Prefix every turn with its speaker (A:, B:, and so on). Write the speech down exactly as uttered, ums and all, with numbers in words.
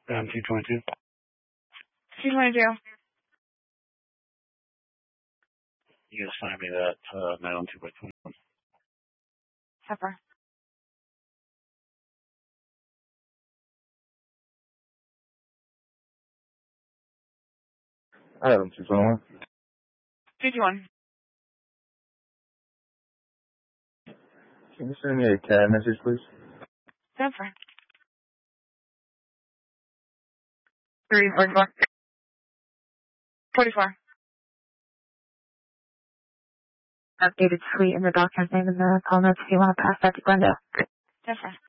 A: Um, two twenty-two.
B: two twenty-two.
A: You assign me that uh, nine one two by twenty-one.
B: Pepper.
C: Item two twenty-one.
B: two twenty-one.
C: Can you send me a C A D message, please?
B: Pepper. three forty-four. forty-four.
D: Updated suite in the doctor's name and the call notes if you want to pass that to Glenda.
B: Pepper.